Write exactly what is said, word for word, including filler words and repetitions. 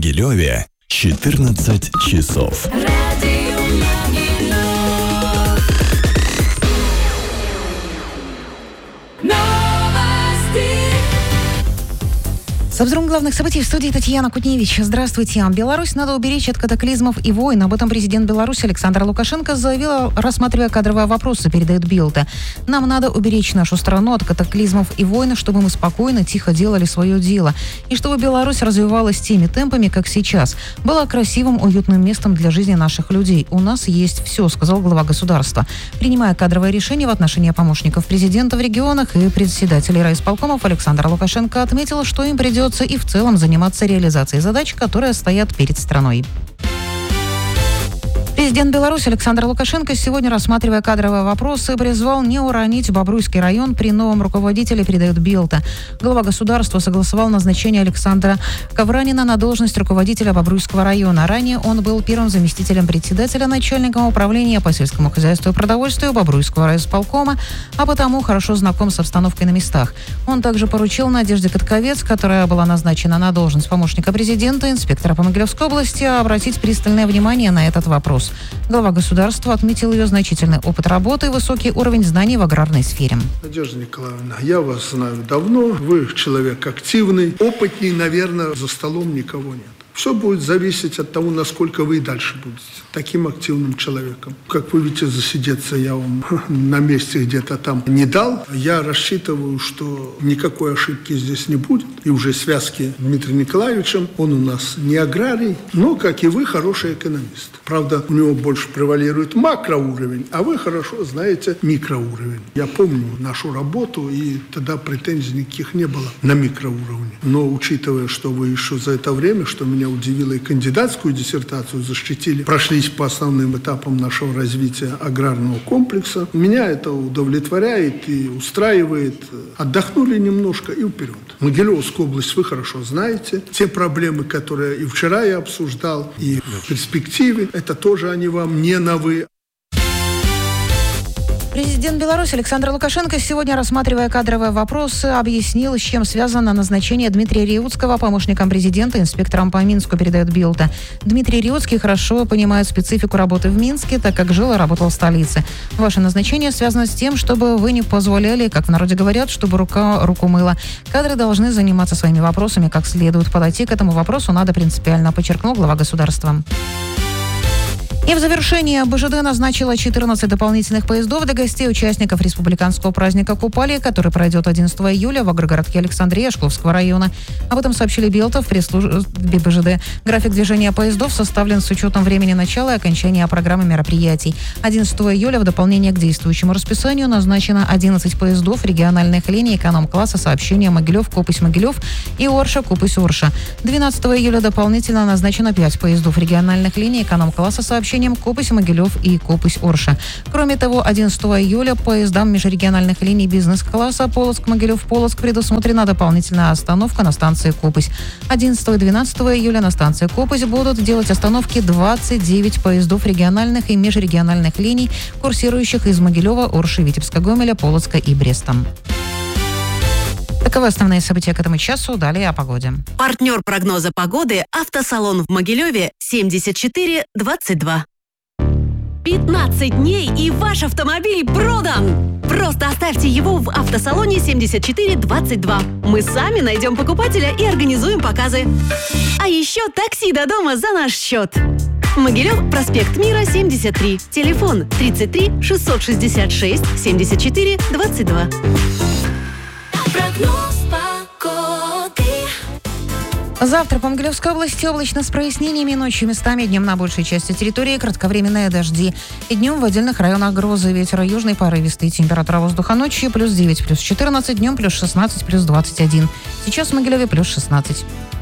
Могилеве четырнадцать часов. С обзором главных событий в студии Татьяна Кутневич. Здравствуйте. Беларусь надо уберечь от катаклизмов и войн. Об этом президент Беларуси Александр Лукашенко заявил, рассматривая кадровые вопросы, передает Билд. Нам надо уберечь нашу страну от катаклизмов и войн, чтобы мы спокойно, тихо делали свое дело. И чтобы Беларусь развивалась теми темпами, как сейчас. Была красивым, уютным местом для жизни наших людей. У нас есть все, сказал глава государства. Принимая кадровые решения в отношении помощников президента в регионах и председателей райисполкомов, Александр Лукашенко отметил, что им придется и в целом заниматься реализацией задач, которые стоят перед страной. Президент Беларуси Александр Лукашенко сегодня, рассматривая кадровые вопросы, призвал не уронить Бобруйский район при новом руководителе, передает Билд. Глава государства согласовал назначение Александра Ковранина на должность руководителя Бобруйского района. Ранее он был первым заместителем председателя, начальником управления по сельскому хозяйству и продовольствию Бобруйского райисполкома, а потому хорошо знаком с обстановкой на местах. Он также поручил Надежде Катковец, которая была назначена на должность помощника президента, инспектора по Могилевской области, обратить пристальное внимание на этот вопрос. Глава государства отметил ее значительный опыт работы и высокий уровень знаний в аграрной сфере. Надежда Николаевна, я вас знаю давно, вы человек активный, опытней, наверное, за столом никого нет. Все будет зависеть от того, насколько вы и дальше будете таким активным человеком. Как вы видите, засидеться я вам на месте где-то там не дал. Я рассчитываю, что никакой ошибки здесь не будет. И уже связки с Дмитрием Николаевичем, он у нас не аграрий, но, как и вы, хороший экономист. Правда, у него больше превалирует макроуровень, а вы хорошо знаете микроуровень. Я помню нашу работу, и тогда претензий никаких не было на микроуровне. Но учитывая, что вы еще за это время, что меня удивило, и кандидатскую диссертацию защитили, прошлись по основным этапам нашего развития аграрного комплекса. Меня это удовлетворяет и устраивает. Отдохнули немножко и вперед. Могилевскую область вы хорошо знаете. Те проблемы, которые и вчера я обсуждал, и в перспективе, это тоже они вам не новые. Президент Беларуси Александр Лукашенко сегодня, рассматривая кадровые вопросы, объяснил, с чем связано назначение Дмитрия Риутского помощником президента, инспектором по Минску, передает Билд. Дмитрий Риутский хорошо понимает специфику работы в Минске, так как жил и работал в столице. Ваше назначение связано с тем, чтобы вы не позволяли, как в народе говорят, чтобы рука руку мыла. Кадры должны заниматься своими вопросами как следует. Подойти к этому вопросу надо принципиально, подчеркнул глава государства. И в завершение БЖД назначила четырнадцать дополнительных поездов для гостей участников республиканского праздника Купали, который пройдет одиннадцатого июля в агрогородке Александрия Шкловского района. Об этом сообщили Билд в пресс-службе БЖД. График движения поездов составлен с учетом времени начала и окончания программы мероприятий. одиннадцатого июля в дополнение к действующему расписанию назначено одиннадцать поездов региональных линий эконом-класса сообщения Могилев-Копысь-Могилев и Орша-Купысь-Орша. двенадцатого июля дополнительно назначено пять поездов региональных линий эконом-класса сообщения Копысь-Могилев и Копысь-Орша. Кроме того, одиннадцатого июля поездам межрегиональных линий бизнес-класса Полоцк-Могилев-Полоцк предусмотрена дополнительная остановка на станции Копысь. одиннадцатого и двенадцатого июля на станции Копысь будут делать остановки двадцать девять поездов региональных и межрегиональных линий, курсирующих из Могилева, Орши, Витебска, Гомеля, Полоцка и Бреста. Таковы основные события к этому часу. Далее о погоде. Партнер прогноза погоды – автосалон в Могилеве семьдесят четыре двадцать два. пятнадцать дней и ваш автомобиль продан! Просто оставьте его в автосалоне семьдесят четыре двадцать два. Мы сами найдем покупателя и организуем показы. А еще такси до дома за наш счет. Могилев, проспект Мира, семьдесят три. Телефон тридцать три шестьсот шестьдесят шесть семьдесят четыре двадцать два. Прогноз погоды. Завтра по Могилевской области облачно с прояснениями, ночью местами, днем на большей части территории кратковременные дожди. И днем в отдельных районах грозы, ветер южный порывистый. Температура воздуха ночью плюс девять, плюс четырнадцать, днем плюс шестнадцать, плюс двадцать один. Сейчас в Могилеве плюс шестнадцать.